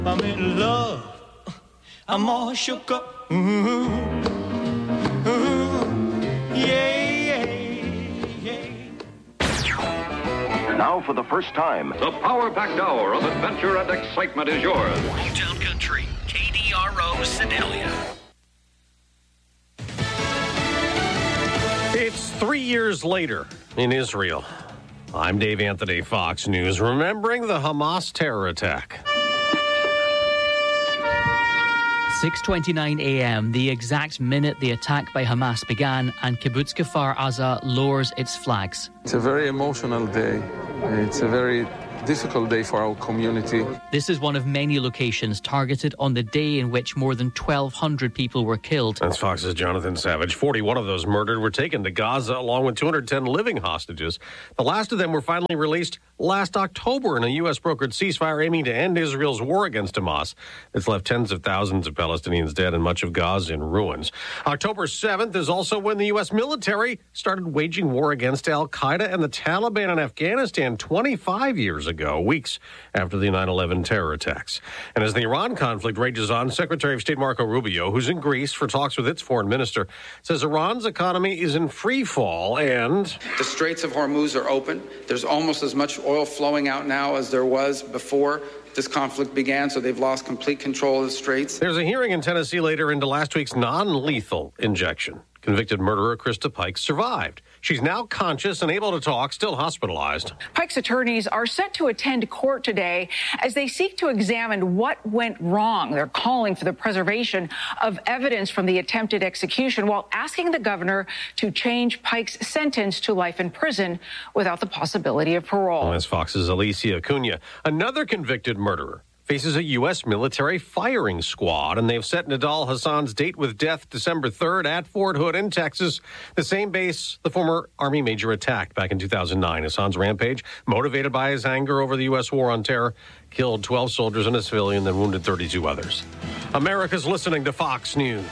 I'm in love. I'm all shook up. Now, for the first time, the power-packed hour of adventure and excitement is yours. Town Country, KDRO Sedalia. It's 3 years later in Israel. I'm Dave Anthony, Fox News, remembering the Hamas terror attack. 6:29 a.m., the exact minute the attack by Hamas began, and Kibbutz Kfar Aza lowers its flags. It's a very emotional day. It's a very difficult day for our community. This is one of many locations targeted on the day in which more than 1,200 people were killed. That's Fox's Jonathan Savage. 41 of those murdered were taken to Gaza, along with 210 living hostages. The last of them were finally released last October in a U.S.-brokered ceasefire aiming to end Israel's war against Hamas. It's left tens of thousands of Palestinians dead and much of Gaza in ruins. October 7th is also when the U.S. military started waging war against al-Qaeda and the Taliban in Afghanistan 25 years ago, weeks after the 9/11 terror attacks. And as the Iran conflict rages on, Secretary of State Marco Rubio, who's in Greece for talks with its foreign minister, says Iran's economy is in free fall and the Straits of Hormuz are open. There's almost as much oil flowing out now as there was before this conflict began, so they've lost complete control of the Straits. There's a hearing in Tennessee later into last week's non-lethal injection. Convicted murderer Krista Pike survived. She's now conscious and able to talk, still hospitalized. Pike's attorneys are set to attend court today as they seek to examine what went wrong. They're calling for the preservation of evidence from the attempted execution while asking the governor to change Pike's sentence to life in prison without the possibility of parole. Well, that's Fox's Alicia Acuna. Another convicted murderer faces a U.S. military firing squad, and they've set Nidal Hassan's date with death December 3rd at Fort Hood in Texas, the same base the former Army major attacked back in 2009. Hassan's rampage, motivated by his anger over the U.S. war on terror, killed 12 soldiers and a civilian, then wounded 32 others. America's listening to Fox News.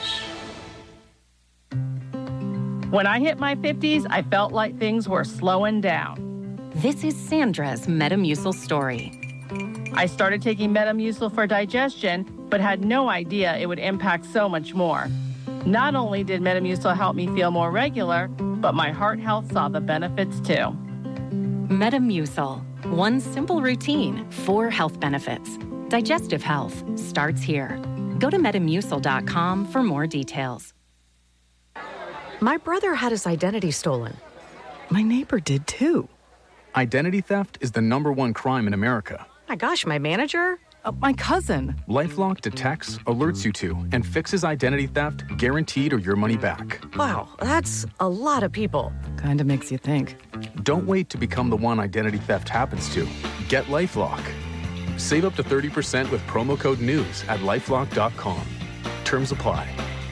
When I hit my 50s, I felt like things were slowing down. This is Sandra's Metamucil story. I started taking Metamucil for digestion, but had no idea it would impact so much more. Not only did Metamucil help me feel more regular, but my heart health saw the benefits too. Metamucil, one simple routine, 4 health benefits. Digestive health starts here. Go to Metamucil.com for more details. My brother had his identity stolen. My neighbor did too. Identity theft is the #1 crime in America. My gosh, my manager? My cousin. LifeLock detects, alerts you to, and fixes identity theft, guaranteed or your money back. Wow, that's a lot of people. Kinda makes you think. Don't wait to become the one identity theft happens to. Get LifeLock. Save up to 30% with promo code NEWS at LifeLock.com. Terms apply.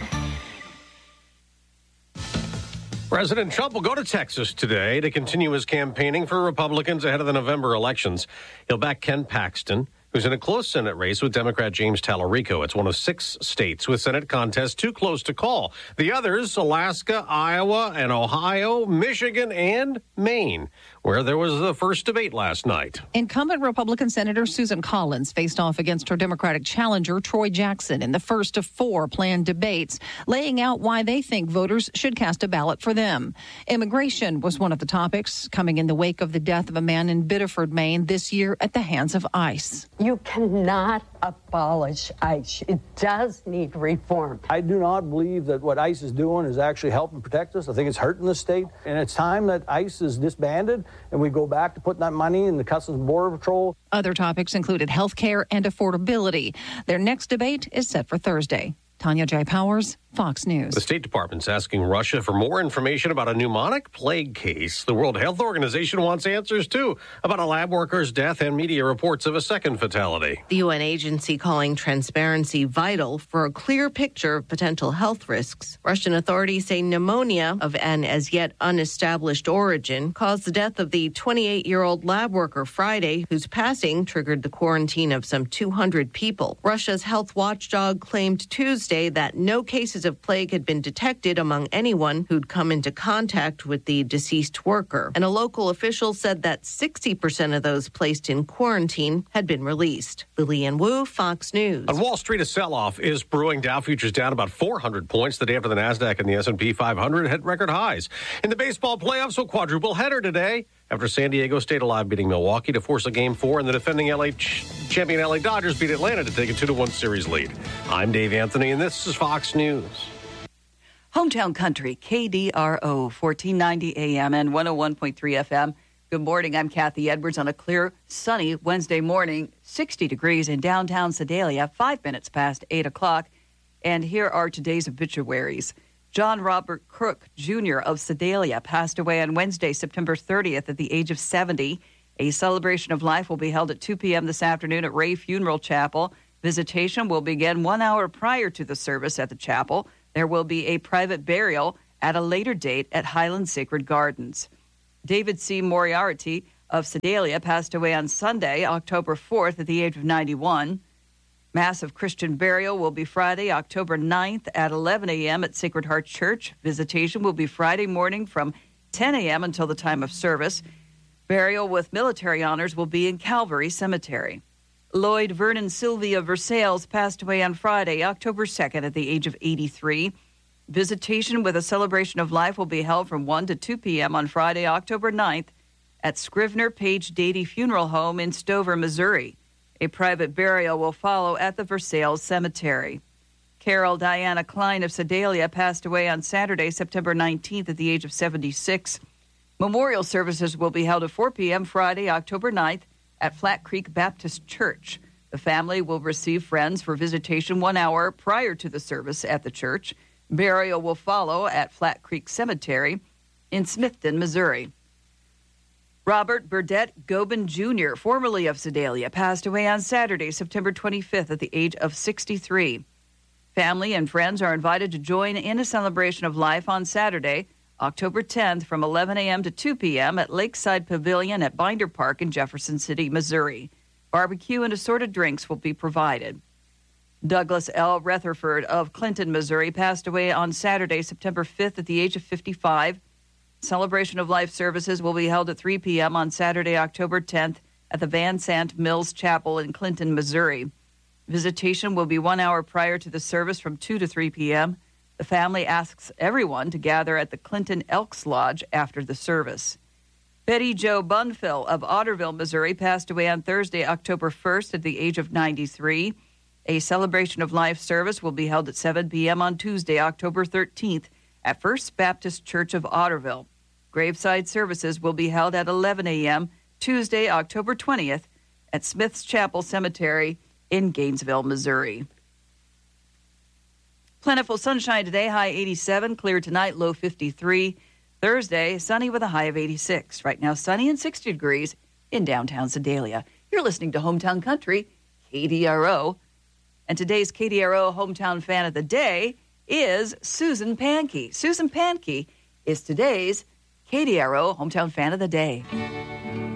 President Trump will go to Texas today to continue his campaigning for Republicans ahead of the November elections. He'll back Ken Paxton, who's in a close Senate race with Democrat James Tallarico. It's one of 6 states with Senate contests too close to call. The others, Alaska, Iowa, and Ohio, Michigan, and Maine, where there was the first debate last night. Incumbent Republican Senator Susan Collins faced off against her Democratic challenger, Troy Jackson, in the first of 4 planned debates, laying out why they think voters should cast a ballot for them. Immigration was one of the topics, coming in the wake of the death of a man in Biddeford, Maine, this year at the hands of ICE. You cannot abolish ICE. It does need reform. I do not believe that what ICE is doing is actually helping protect us. I think it's hurting the state. And it's time that ICE is disbanded and we go back to putting that money in the Customs and Border Patrol. Other topics included health care and affordability. Their next debate is set for Thursday. Tanya J. Powers, Fox News. The State Department's asking Russia for more information about a pneumonic plague case. The World Health Organization wants answers, too, about a lab worker's death and media reports of a second fatality. The UN agency calling transparency vital for a clear picture of potential health risks. Russian authorities say pneumonia of an as yet unestablished origin caused the death of the 28-year-old lab worker Friday, whose passing triggered the quarantine of some 200 people. Russia's health watchdog claimed Tuesday that no cases of plague had been detected among anyone who'd come into contact with the deceased worker. And a local official said that 60% of those placed in quarantine had been released. Lillian Wu, Fox News. On Wall Street, a sell-off is brewing. Dow futures down about 400 points the day after the NASDAQ and the S&P 500 hit record highs. In the baseball playoffs, a quadruple header today after San Diego stayed alive, beating Milwaukee to force a Game 4, and the defending champion LA Dodgers beat Atlanta to take a 2-1 series lead. I'm Dave Anthony, and this is Fox News. Hometown Country, KDRO, 1490 AM and 101.3 FM. Good morning. I'm Kathy Edwards on a clear, sunny Wednesday morning, 60 degrees in downtown Sedalia, 5 minutes past 8 o'clock. And here are today's obituaries. John Robert Crook, Jr. of Sedalia, passed away on Wednesday, September 30th at the age of 70. A celebration of life will be held at 2 p.m. this afternoon at Ray Funeral Chapel. Visitation will begin 1 hour prior to the service at the chapel. There will be a private burial at a later date at Highland Sacred Gardens. David C. Moriarty of Sedalia passed away on Sunday, October 4th at the age of 91. Mass of Christian burial will be Friday, October 9th at 11 a.m. at Sacred Heart Church. Visitation will be Friday morning from 10 a.m. until the time of service. Burial with military honors will be in Calvary Cemetery. Lloyd Vernon Sylvie of Versailles passed away on Friday, October 2nd at the age of 83. Visitation with a celebration of life will be held from 1 to 2 p.m. on Friday, October 9th at Scrivener Page Dady Funeral Home in Stover, Missouri. A private burial will follow at the Versailles Cemetery. Carol Diana Klein of Sedalia passed away on Saturday, September 19th at the age of 76. Memorial services will be held at 4 p.m. Friday, October 9th at Flat Creek Baptist Church. The family will receive friends for visitation 1 hour prior to the service at the church. Burial will follow at Flat Creek Cemetery in Smithton, Missouri. Robert Burdett Gobin Jr., formerly of Sedalia, passed away on Saturday, September 25th at the age of 63. Family and friends are invited to join in a celebration of life on Saturday, October 10th from 11 a.m. to 2 p.m. at Lakeside Pavilion at Binder Park in Jefferson City, Missouri. Barbecue and assorted drinks will be provided. Douglas L. Rutherford of Clinton, Missouri, passed away on Saturday, September 5th at the age of 55. Celebration of Life services will be held at 3 p.m. on Saturday, October 10th at the Van Sant Mills Chapel in Clinton, Missouri. Visitation will be 1 hour prior to the service from 2 to 3 p.m. The family asks everyone to gather at the Clinton Elks Lodge after the service. Betty Jo Bunfill of Otterville, Missouri, passed away on Thursday, October 1st at the age of 93. A celebration of life service will be held at 7 p.m. on Tuesday, October 13th at First Baptist Church of Otterville. Graveside services will be held at 11 a.m. Tuesday, October 20th at Smith's Chapel Cemetery in Gainesville, Missouri. Plentiful sunshine today, high 87, clear tonight, low 53. Thursday, sunny with a high of 86. Right now, sunny and 60 degrees in downtown Sedalia. You're listening to Hometown Country, KDRO. And today's KDRO Hometown Fan of the Day is Susan Pankey. Susan Pankey is today's KDRO Hometown Fan of the Day.